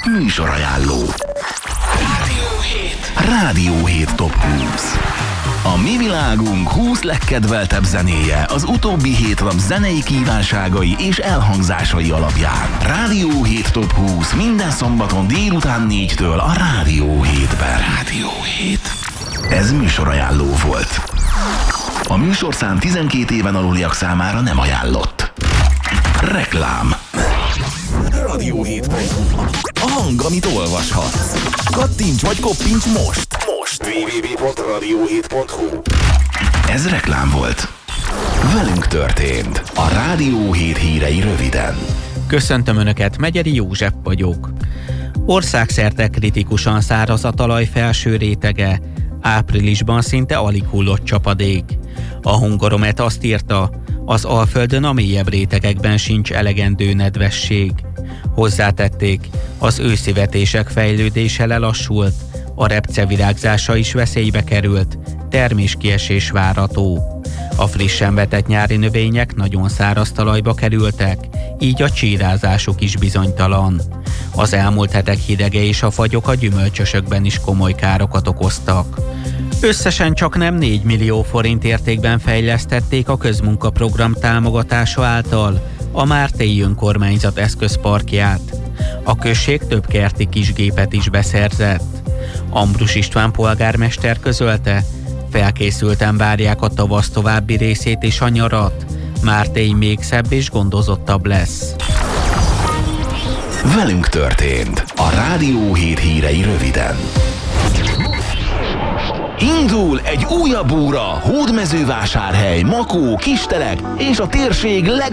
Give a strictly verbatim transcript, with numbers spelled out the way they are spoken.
Műsorajánló. Rádió hét. Rádió hét top húsz. A mi világunk húsz legkedveltebb zenéje az utóbbi hét nap zenei kívánságai és elhangzásai alapján. Rádió hét top húsz minden szombaton délután négytől a Rádió hétben. Rádió hét. Ez műsorajánló volt. A műsorszám tizenkét éven aluliak számára nem ajánlott. Reklám. Rádió hét pont hu. A hang, amit olvashatsz. Kattints vagy koppints most. Most. double-u double-u double-u pont rádió hét pont hu. Ez reklám volt. Velünk történt. A Rádió hét hírei röviden. Köszöntöm Önöket, Megyeri József vagyok. Országszerte kritikusan száraz a talaj felső rétege. Áprilisban szinte alig hullott csapadék. A Hungaromet azt írta, az Alföldön a mélyebb rétegekben sincs elegendő nedvesség. Hozzátették, az őszi vetések fejlődése lelassult, a repce virágzása is veszélybe került, terméskiesés várható. A frissen vetett nyári növények nagyon száraz talajba kerültek, így a csírázásuk is bizonytalan. Az elmúlt hetek hidege és a fagyok a gyümölcsösökben is komoly károkat okoztak. Összesen csak nem négy millió forint értékben fejlesztették a közmunkaprogram támogatása által a Mártélyi önkormányzat eszközparkját. A község több kerti kisgépet is beszerzett. Ambrus István polgármester közölte, felkészülten várják a tavasz további részét és a nyarat. Mártély még szebb és gondozottabb lesz. Velünk történt. A Rádió hét hírei röviden. Indul egy újabb óra Hódmezővásárhely, Makó, Kistelek és a térség leg